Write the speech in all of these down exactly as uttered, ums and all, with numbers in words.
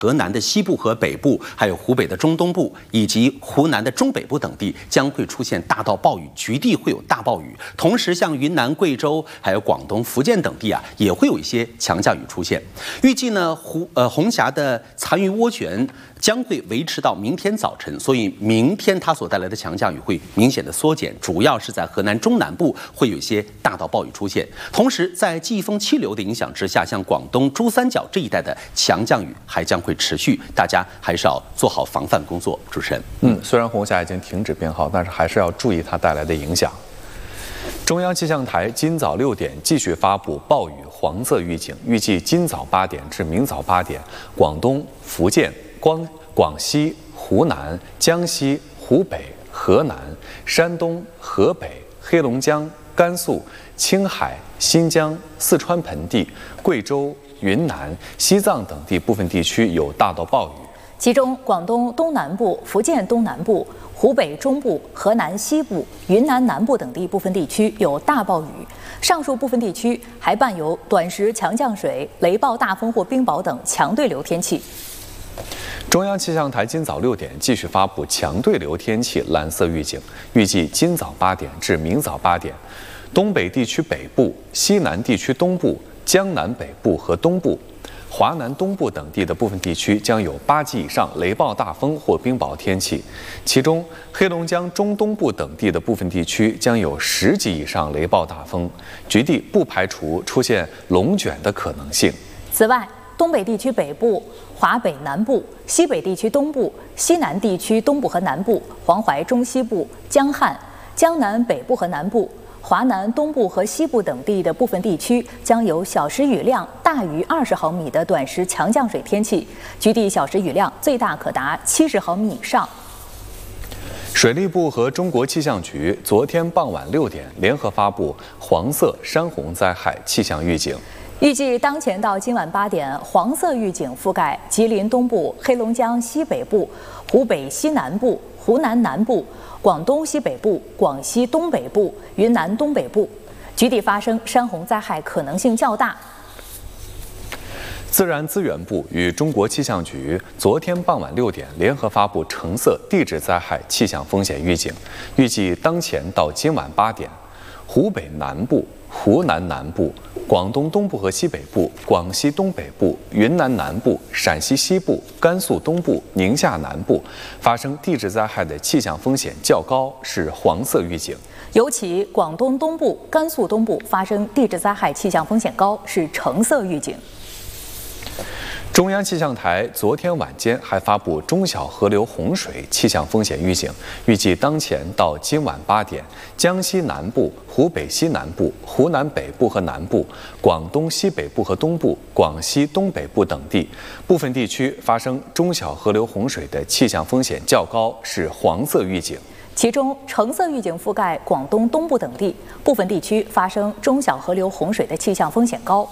河南的西部和北部，还有湖北的中东部以及湖南的中北部等地将会出现大到暴雨，局地会有大暴雨。同时，像云南、贵州、还有广东、福建等地啊，也会有一些强降雨出现。预计呢，湖呃红霞的残余涡旋将会维持到明天早晨，所以明天它所带来的强降雨会明显的缩减，主要是在河南中南部会有一些大到暴雨出现。同时，在季风气流的影响之下，像广东珠三角这一带的强降雨还将会持续，大家还是要做好防范工作。主持人， 嗯，虽然红霞已经停止编号，但是还是要注意它带来的影响。中央气象台今早六点继续发布暴雨黄色预警，预计今早八点至明早八点，广东、福建、广广西、湖南、江西、湖北、河南、山东、河北、黑龙江、甘肃、青海、新疆、四川盆地、贵州、云南、西藏等地部分地区有大到暴雨。 其中，广东东南部、福建东南部、湖北中部、河南西部、云南南部等地部分地区有大暴雨，上述部分地区还伴有短时强降水、雷暴大风或冰雹等强对流天气。 中央气象台今早六点继续发布强对流天气蓝色预警，预计今早八点至明早八点，东北地区北部、西南地区东部、江南北部和东部、华南东部等地的部分地区将有八级以上雷暴大风或冰雹天气，其中黑龙江中东部等地的部分地区将有十级以上雷暴大风，局地不排除出现龙卷的可能性。 此外，东北地区北部、华北南部、西北地区东部、西南地区东部和南部、黄淮中西部、江汉、江南北部和南部、华南东部和西部等地的部分地区将有小时雨量大于二十毫米的短时强降水天气，局地小时雨量最大可达七十毫米以上。 水利部和中国气象局昨天傍晚六点联合发布黄色山洪灾害气象预警。 预计当前到今晚八点，黄色预警覆盖吉林东部、黑龙江西北部、湖北西南部、湖南南部、广东西北部、广西东北部、云南东北部，局地发生山洪灾害可能性较大。 自然资源部与中国气象局昨天傍晚六点联合发布橙色地质灾害气象风险预警，预计当前到今晚八点，湖北南部、湖南南部、广东东部和西北部、广西东北部、云南南部、陕西西部、甘肃东部、宁夏南部发生地质灾害的气象风险较高，是黄色预警。 尤其广东东部、甘肃东部发生地质灾害气象风险高，是橙色预警。 中央气象台昨天晚间还发布中小河流洪水气象风险预警，预计当前到今晚八点，江西南部、湖北西南部、湖南北部和南部、广东西北部和东部、广西东北部等地部分地区发生中小河流洪水的气象风险较高，是黄色预警。 其中，橙色预警覆盖广东东部等地，部分地区发生中小河流洪水的气象风险高。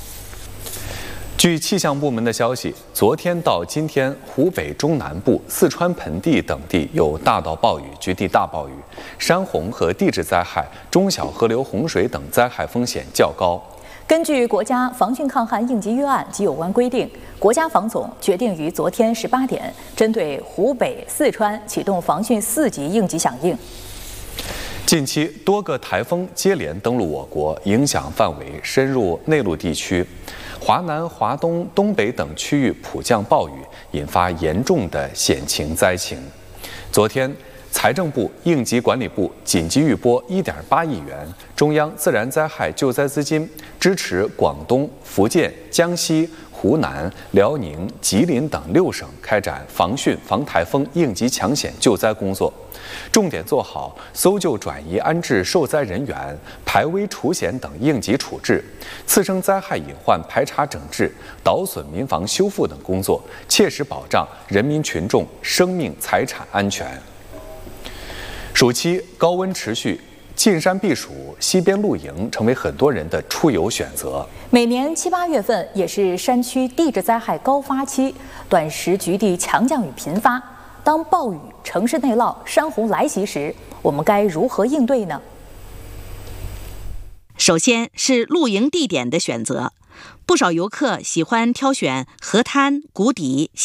据气象部门的消息，昨天到今天，湖北中南部、四川盆地等地有大到暴雨、局地大暴雨，山洪和地质灾害、中小河流洪水等灾害风险较高。 根据国家防汛抗旱应急预案及有关规定，国家防总决定于昨天十八点，针对湖北、四川启动防汛四级应急响应。 近期多个台风接连登陆我国，影响范围深入内陆地区，华南、华东、东北等区域普降暴雨，引发严重的险情灾情。昨天，财政部、应急管理部紧急预拨一点八亿元中央自然灾害救灾资金，支持广东、福建、江西、湖南、辽宁、吉林等六省开展防汛防台风应急抢险救灾工作，重点做好搜救转移安置受灾人员、排危除险等应急处置，次生灾害隐患排查整治、捣损民房修复等工作，切实保障人民群众生命财产安全。暑期高温持续，进山避暑、溪边露营成为很多人的出游选择。 每年七八月份也是山区地质灾害高发期，短时局地强降雨频发。当暴雨、城市内涝、山洪来袭时，我们该如何应对呢？ 首先是露营地点的选择，不少游客喜欢挑选河滩、谷底、